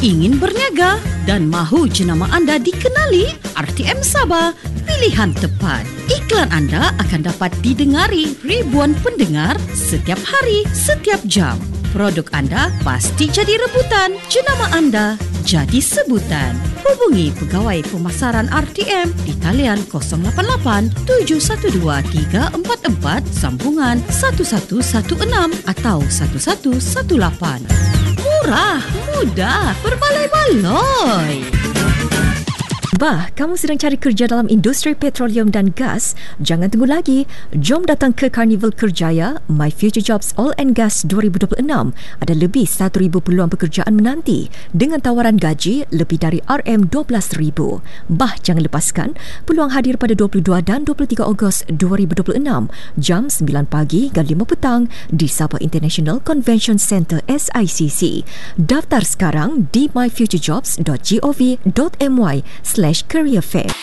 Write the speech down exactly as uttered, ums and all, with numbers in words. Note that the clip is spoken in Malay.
Ingin berniaga dan mahu jenama anda dikenali? R T M Sabah, pilihan tepat. Iklan anda akan dapat didengari ribuan pendengar setiap hari, setiap jam. Produk anda pasti jadi rebutan. Jenama anda jadi sebutan. Hubungi Pegawai Pemasaran R T M di talian kosong lapan lapan tujuh satu dua tiga empat empat sambungan satu satu satu enam atau satu satu satu lapan. Murah, mudah, berbaloi-baloi. Bah, kamu sedang cari kerja dalam industri petroleum dan gas? Jangan tunggu lagi. Jom datang ke Carnival Kerjaya My Future Jobs Oil and Gas dua ribu dua puluh enam. Ada lebih satu ribu peluang pekerjaan menanti dengan tawaran gaji lebih dari R M dua belas ribu. Bah, jangan lepaskan. Peluang hadir pada dua puluh dua dan dua puluh tiga Ogos dua ribu dua puluh enam jam sembilan pagi hingga lima petang di Sabah International Convention Centre S I C C. Daftar sekarang di my future jobs dot gov dot my slash career fair.